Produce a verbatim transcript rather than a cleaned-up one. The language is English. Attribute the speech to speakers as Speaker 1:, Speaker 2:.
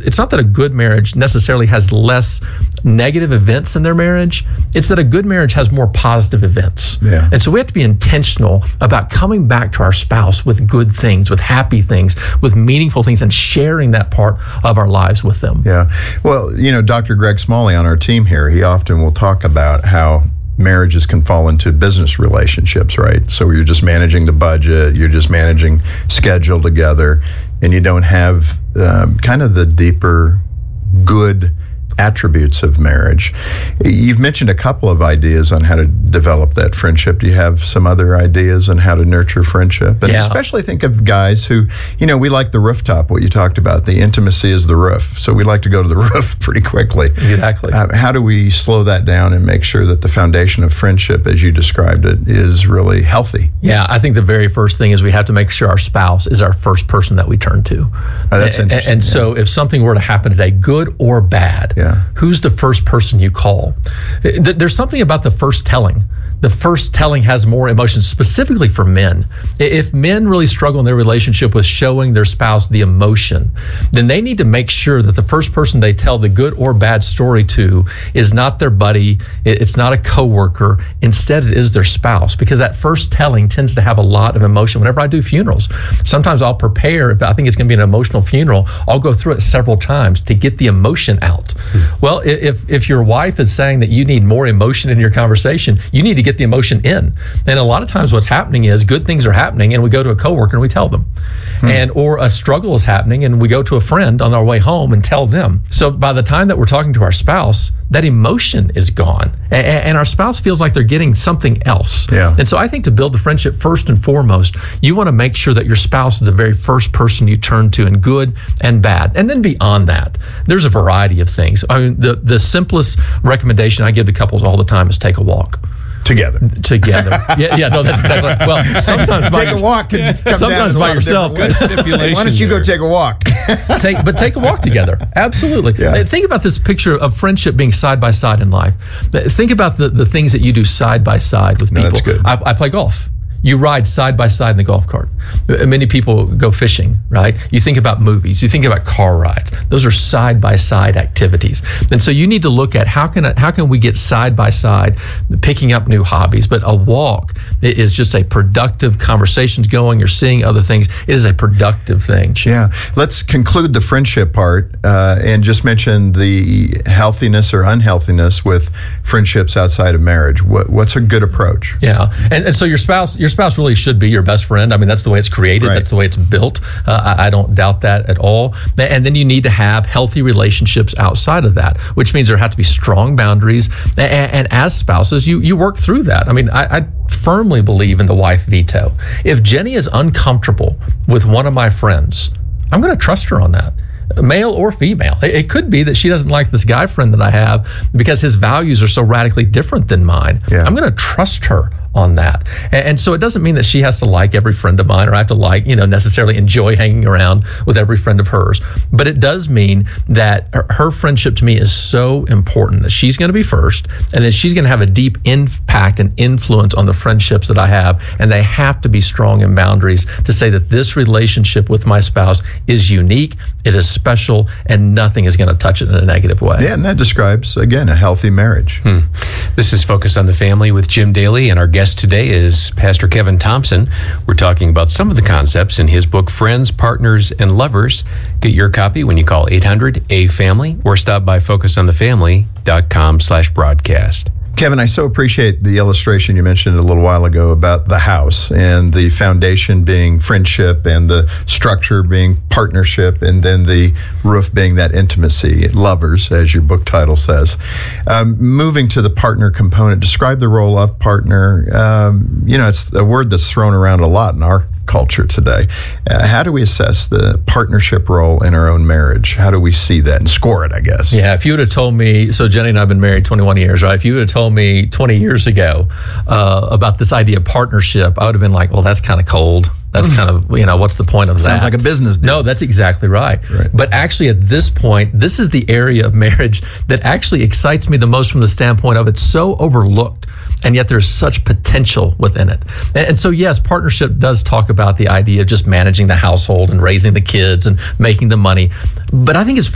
Speaker 1: it's not that a good marriage necessarily has less negative events in their marriage. It's that a good marriage has more positive events.
Speaker 2: Yeah.
Speaker 1: And so we have to be intentional about coming back to our spouse with good things, with happy things, with meaningful things, and sharing that part of our lives with them.
Speaker 2: Yeah. Well, you know, Doctor Greg Smalley on our team here, he often will talk about how marriages can fall into business relationships, right? So you're just managing the budget, you're just managing schedule together, and you don't have um, kind of the deeper good attributes of marriage. You've mentioned a couple of ideas on how to develop that friendship. Do you have some other ideas on how to nurture friendship? And
Speaker 1: yeah.
Speaker 2: especially think of guys who, you know, we like the rooftop, what you talked about. The intimacy is the roof. So we like to go to the roof pretty quickly.
Speaker 1: Exactly.
Speaker 2: Uh, how do we slow that down and make sure that the foundation of friendship, as you described it, is really healthy?
Speaker 1: Yeah, I think the very first thing is we have to make sure our spouse is our first person that we turn to.
Speaker 2: Oh, that's
Speaker 1: and,
Speaker 2: interesting.
Speaker 1: And so
Speaker 2: yeah.
Speaker 1: if something were to happen today, good or bad,
Speaker 2: Yeah.
Speaker 1: who's the first person you call? There's something about the first telling. The first telling has more emotion, specifically for men. If men really struggle in their relationship with showing their spouse the emotion, then they need to make sure that the first person they tell the good or bad story to is not their buddy, it's not a coworker. Instead, it is their spouse, because that first telling tends to have a lot of emotion. Whenever I do funerals, sometimes I'll prepare, if I think it's going to be an emotional funeral, I'll go through it several times to get the emotion out. Mm-hmm. Well, if if your wife is saying that you need more emotion in your conversation, you need to get the emotion in. And a lot of times what's happening is good things are happening and we go to a coworker and we tell them. Hmm. And or a struggle is happening and we go to a friend on our way home and tell them. So by the time that we're talking to our spouse, that emotion is gone. And, and our spouse feels like they're getting something else.
Speaker 2: Yeah.
Speaker 1: And so I think to build the friendship, first and foremost, you want to make sure that your spouse is the very first person you turn to in good and bad. And then beyond that, there's a variety of things. I mean, the, the simplest recommendation I give to couples all the time is take a walk.
Speaker 2: Together.
Speaker 1: Together. Yeah, yeah, no, that's exactly right. Well, sometimes by,
Speaker 2: take a walk and come
Speaker 1: sometimes
Speaker 2: down
Speaker 1: by yourself.
Speaker 2: Good stipulation. Why don't you go take a walk?
Speaker 1: take, but take a walk together. Absolutely.
Speaker 2: Yeah.
Speaker 1: Think about this picture of friendship being side by side in life. Think about the, the things that you do side by side with people.
Speaker 2: No, that's good.
Speaker 1: I, I play golf. You ride side by side in the golf cart. Many people go fishing, right? You think about movies. You think about car rides. Those are side by side activities. And so you need to look at how can how can we get side by side, picking up new hobbies. But a walk is just a productive conversations going. You're seeing other things. It is a productive thing.
Speaker 2: Yeah. Let's conclude the friendship part uh, and just mention the healthiness or unhealthiness with friendships outside of marriage. What, what's a good approach?
Speaker 1: Yeah. And, and so your spouse, your spouse really should be your best friend. I mean, that's the way it's created.
Speaker 2: Right.
Speaker 1: That's the way it's built. Uh, I, I don't doubt that at all. And then you need to have healthy relationships outside of that, which means there have to be strong boundaries. And, and as spouses, you you work through that. I mean, I, I firmly believe in the wife veto. If Jenny is uncomfortable with one of my friends, I'm going to trust her on that. Male or female. It could be that she doesn't like this guy friend that I have because his values are so radically different than mine.
Speaker 2: Yeah.
Speaker 1: I'm going to trust her on that. And, and so it doesn't mean that she has to like every friend of mine or I have to like, you know, necessarily enjoy hanging around with every friend of hers. But it does mean that her, her friendship to me is so important that she's going to be first and then she's going to have a deep impact and influence on the friendships that I have. And they have to be strong in boundaries to say that this relationship with my spouse is unique, it is special, and nothing is going to touch it in a negative way.
Speaker 2: Yeah, and that describes, again, a healthy marriage.
Speaker 3: Hmm. This is Focus on the Family with Jim Daly, and our guest today is Pastor Kevin Thompson. We're talking about some of the concepts in his book, Friends, Partners, and Lovers. Get your copy when you call eight hundred A family or stop by focus on the family dot com slash broadcast.
Speaker 2: Kevin, I so appreciate the illustration you mentioned a little while ago about the house and the foundation being friendship and the structure being partnership and then the roof being that intimacy, lovers, as your book title says. Um, moving to the partner component, describe the role of partner. Um, you know, it's a word that's thrown around a lot in our culture today. Uh, how do we assess the partnership role in our own marriage? How do we see that and score it, I guess?
Speaker 1: Yeah, if you would have told me, so Jenny and I have been married twenty-one years, right? If you would have told me twenty years ago uh, about this idea of partnership, I would have been like, well, that's kind of cold. That's kind of, you know, what's the point of that?
Speaker 2: Sounds like a business deal.
Speaker 1: No, that's exactly right.
Speaker 2: Right.
Speaker 1: But actually at this point, this is the area of marriage that actually excites me the most from the standpoint of it's so overlooked. And yet there's such potential within it. And, and so, yes, partnership does talk about the idea of just managing the household and raising the kids and making the money. But I think it's